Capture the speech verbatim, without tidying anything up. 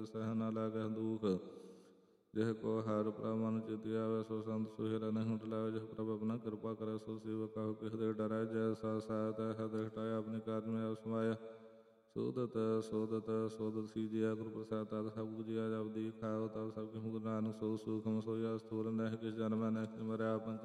ਤਿਸ ਸਹਿ ਨ ਲਾਗਹਿ ਦੁਖ। ਜਿਹ ਕੋ ਹਰਿ ਪ੍ਰਭ ਮਨ ਚਿਤਿ ਆਵੈ, ਸੋ ਸੰਤ ਸੁਹੇਲਾ ਨਹੀਂ ਟਲਾਵੈ। ਜਿਹ ਪ੍ਰਭ ਆਪਣਾ ਕਿਰਪਾ ਕਰੈ, ਸੋ ਸੇਵਕ ਕਾਹੂ ਕਿਹ ਦੇ ਡਰੈ। ਜੈਸਾ ਸਹਾਇ ਤੈਸਾ ਹਟਾਇਆ, ਆਪਣੀ ਕਾਜ ਮੈਂ ਆਪ ਸਮਾਇਆ। ਸੋਦਤ ਸੋਦਤ ਸੋਦਤ ਸੀਜਿਆ, ਗੁਰ ਪ੍ਰਸਾਦਿ ਤਤਿ ਸਭ ਬੁਝਿਆ। ਜਬ ਦੀਪ ਖਾਓ ਤਬ ਸਭ ਕਿਹु, ਗੁਰੂ ਨਾਨਕ ਸੋ ਸੂਖਮ ਸੋਇਆ। ਸਥੂਲ ਨਹਿ ਕਿਛ ਜਨਮੈ ਨਹਿ ਕਿਛ ਮਰੈ, ਆਪਨ